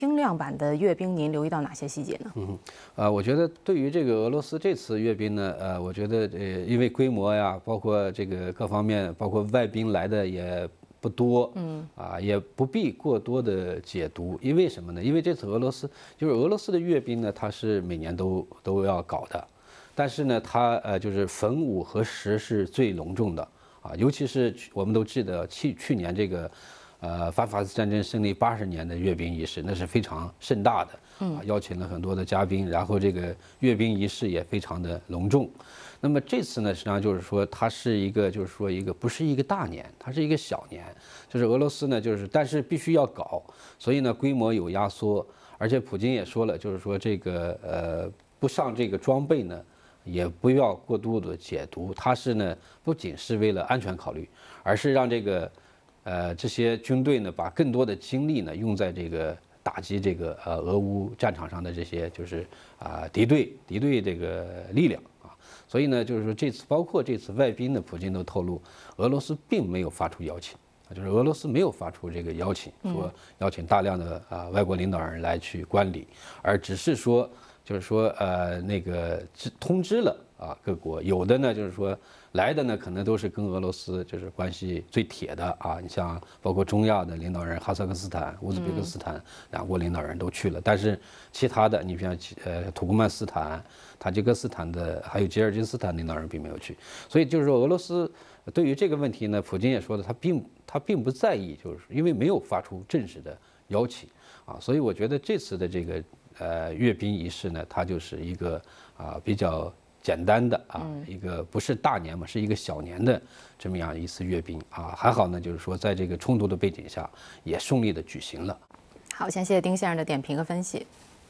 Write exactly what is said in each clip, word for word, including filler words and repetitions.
轻量版的阅兵，您留意到哪些细节呢？ 嗯，呃，我觉得对于这个俄罗斯这次阅兵呢，呃，我觉得呃，因为规模呀，包括这个各方面，包括外宾来的也不多，嗯，啊，也不必过多的解读，因为什么呢？因为这次俄罗斯就是俄罗斯的阅兵呢，它是每年都都要搞的，但是呢，它呃就是逢五和十是最隆重的啊，尤其是我们都记得去去年这个。呃，反法西斯战争胜利八十年的阅兵仪式，那是非常盛大的，啊，邀请了很多的嘉宾，然后这个阅兵仪式也非常的隆重。那么这次呢，实际上就是说，它是一个，就是说一个不是一个大年，它是一个小年，就是俄罗斯呢，就是但是必须要搞，所以呢规模有压缩，而且普京也说了，就是说这个呃不上这个装备呢。也不要过度的解读，它是呢不仅是为了安全考虑，而是让这个。呃，这些军队呢，把更多的精力呢用在这个打击这个呃俄乌战场上的这些就是啊、呃、敌对敌对这个力量啊，所以呢，就是说这次包括这次外宾呢，普京都透露，俄罗斯并没有发出邀请啊，就是俄罗斯没有发出这个邀请，说邀请大量的啊、呃、外国领导人来去观礼，而只是说就是说呃那个通知了啊各国，有的呢就是说。来的呢，可能都是跟俄罗斯就是关系最铁的啊，你像包括中亚的领导人哈萨克斯坦、乌兹别克斯坦两国领导人都去了，但是其他的，你像呃土库曼斯坦、塔吉克斯坦的，还有吉尔吉斯斯坦领导人并没有去，所以就是说俄罗斯对于这个问题呢，普京也说的，他并他并不在意，就是因为没有发出正式的邀请啊，所以我觉得这次的这个呃阅兵仪式呢，它就是一个啊比较。简单的啊，一个不是大年嘛，是一个小年的这么样一次阅兵啊，还好呢，就是说在这个冲突的背景下，也顺利的举行了。 好，先谢谢丁先生的点评和分析。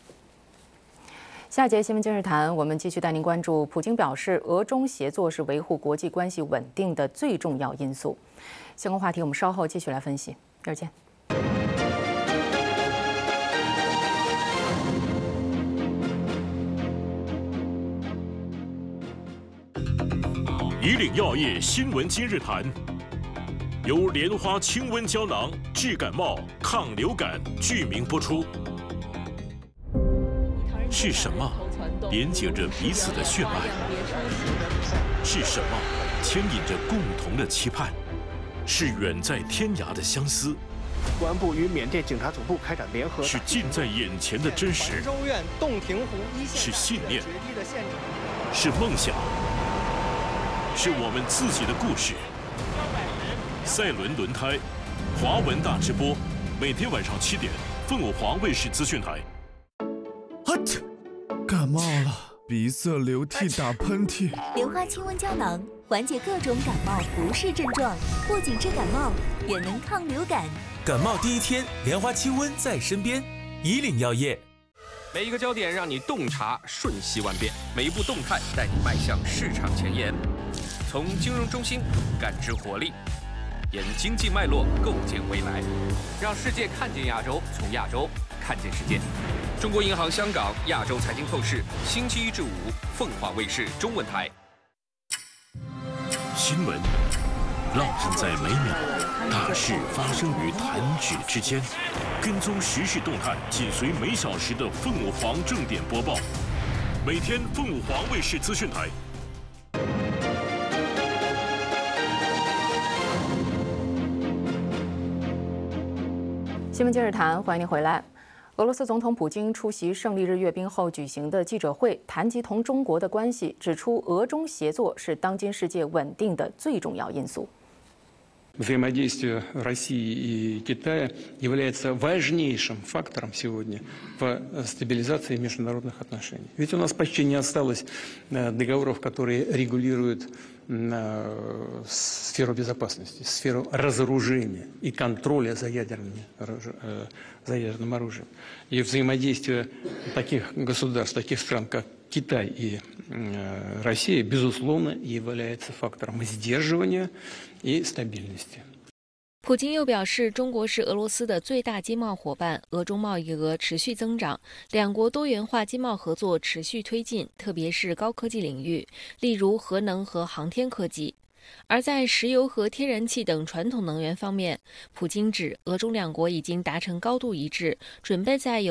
下节新闻今日谈，我们继续带您关注。普京表示，俄中协作是维护国际关系稳定的最重要因素。相关话题我们稍后继续来分析。一会儿见。 以岭药业新闻今日谈，由莲花清瘟胶囊治感冒、抗流感剧名播出。是什么连接着彼此的血脉？是什么牵引着共同的期盼？是远在天涯的相思。 公安部与缅甸警察总部开展联合。 是近在眼前的真实。 州院洞庭湖一线。 是信念。是梦想。是我们自己的故事。赛伦轮胎，华文大直播，每天晚上七点，凤凰卫视资讯台。 啊嚏！感冒了，鼻塞、流涕、打喷嚏。 莲花清瘟胶囊缓解各种感冒不适症状，不仅治感冒，也能抗流感。 感冒第一天，莲花清瘟在身边。以岭药业。 每一个焦点让你洞察瞬息万变，每一步动态带你迈向市场前沿。从金融中心感知活力，沿经济脉络构建未来，让世界看见亚洲，从亚洲看见世界。中国银行香港亚洲财经透视，星期一至五，凤凰卫视中文台。 新闻烙印在每秒，大事发生于弹指之间。跟踪时事动态，紧随每小时的凤凰正点播报。每天凤凰卫视资讯台。 新闻今日谈，欢迎您回来。俄罗斯总统普京出席胜利日阅兵后举行的记者会，谈及同中国的关系，指出俄中协作是当今世界稳定的最重要因素。 Взаимодействие России и Китая является важнейшим фактором сегодня в стабилизации международных отношений. Ведь у нас почти не осталось договоров, которые регулируют сферу безопасности, сферу разоружения и контроля за, ядерными, за ядерным оружием. И взаимодействие таких государств, таких стран, как Китай и Россия, безусловно, является фактором сдерживания и стабильности. 普京又表示，中国是俄罗斯的最大经贸伙伴，俄中贸易额持续增长，两国多元化经贸合作持续推进，特别是高科技领域，例如核能和航天科技。 而在石油和天然气等传统能源方面，普京指俄中两国已经达成高度一致，准备在有